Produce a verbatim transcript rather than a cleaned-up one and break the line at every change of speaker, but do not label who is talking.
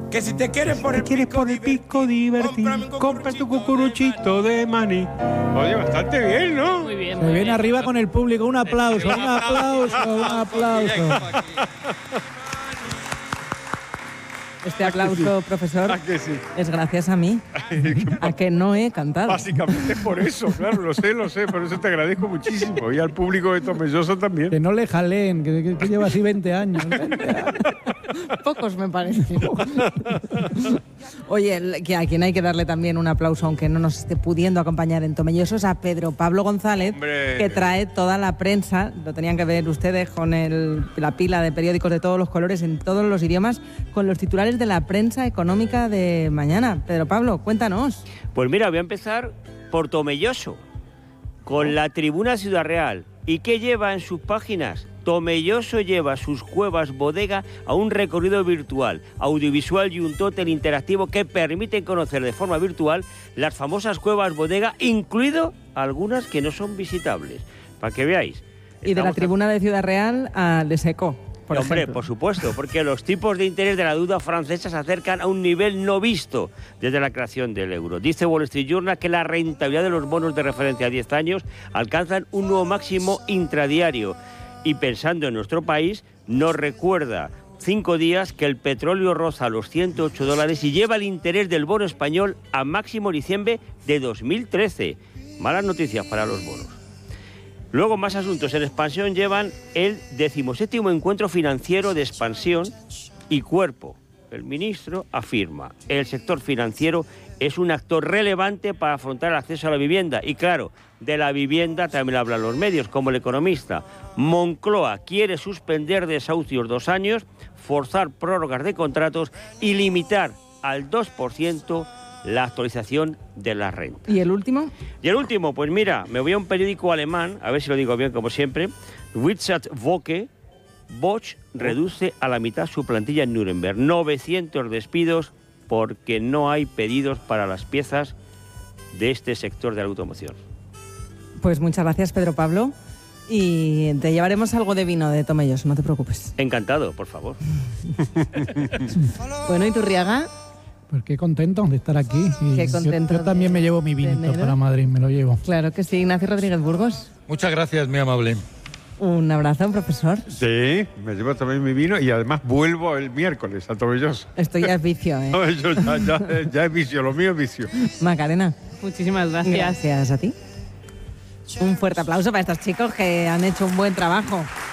Que si te quieres por
Si
el
quieres
pico
por el pico divertir,
divertir,
compra tu cucuruchito de maní. Oye, bastante bien, ¿no?
Muy bien.
Se
muy
viene
bien.
arriba con el público. Un aplauso, un aplauso, un aplauso.
Este aplauso, profesor,
¿A que sí?
es gracias a mí, a que no he cantado.
Básicamente por eso, claro, lo sé, lo sé, por eso te agradezco muchísimo. Y al público de Tomelloso también.
Que no le jalen, que, que- que lleva así veinte años.
Pocos me parece. Oye, el- que a quien hay que darle también un aplauso, aunque no nos esté pudiendo acompañar en Tomelloso, es a Pedro Pablo González,
Hombre.
que trae toda la prensa, lo tenían que ver ustedes con el- la pila de periódicos de todos los colores, en todos los idiomas, con los titulares de la prensa económica de mañana. Pedro Pablo, cuéntanos.
Pues mira, voy a empezar por Tomelloso, con la Tribuna Ciudad Real. ¿Y qué lleva en sus páginas? Tomelloso lleva sus cuevas bodega a un recorrido virtual, audiovisual y un tótem interactivo que permiten conocer de forma virtual las famosas cuevas bodega, incluido algunas que no son visitables. Para que veáis.
Y de la
Estamos
tribuna de Ciudad Real a de Seco, por
Hombre,
ejemplo.
por supuesto, porque los tipos de interés de la deuda francesa se acercan a un nivel no visto desde la creación del euro. Dice Wall Street Journal que la rentabilidad de los bonos de referencia a diez años alcanzan un nuevo máximo intradiario. Y pensando en nuestro país, nos recuerda cinco días que el petróleo roza los ciento ocho dólares y lleva el interés del bono español a máximo diciembre de dos mil trece. Malas noticias para los bonos. Luego, más asuntos en expansión llevan el decimoséptimo encuentro financiero de expansión y cuerpo. El ministro afirma, el sector financiero es un actor relevante para afrontar el acceso a la vivienda. Y claro, de la vivienda también hablan los medios, como El Economista. Moncloa quiere suspender desahucios dos años, forzar prórrogas de contratos y limitar al dos por ciento la actualización de la renta.
¿Y el último?
Y el último, pues mira, me voy a un periódico alemán, a ver si lo digo bien como siempre, Wirtschaftswoche. Bosch reduce a la mitad su plantilla en Nuremberg. novecientos despidos porque no hay pedidos para las piezas de este sector de la automoción.
Pues muchas gracias, Pedro Pablo. Y te llevaremos algo de vino de Tomelloso, no te preocupes.
Encantado, por favor.
Bueno, ¿y Turriaga?
Pues qué contento de estar aquí. Y
Qué
yo-
contento
Yo, también
de-
me llevo mi
de
vinito
enero.
para Madrid, me lo llevo.
Claro que sí, Ignacio Rodríguez Burgos.
Muchas gracias, muy amable.
Un abrazo, profesor.
Sí, me llevo también mi vino y además vuelvo el miércoles a Tomelloso.
Esto ya es vicio, ¿eh?
No, yo ya, ya, ya es vicio, lo mío es vicio.
Macarena.
Muchísimas gracias.
Gracias a ti. Un fuerte aplauso para estos chicos que han hecho un buen trabajo.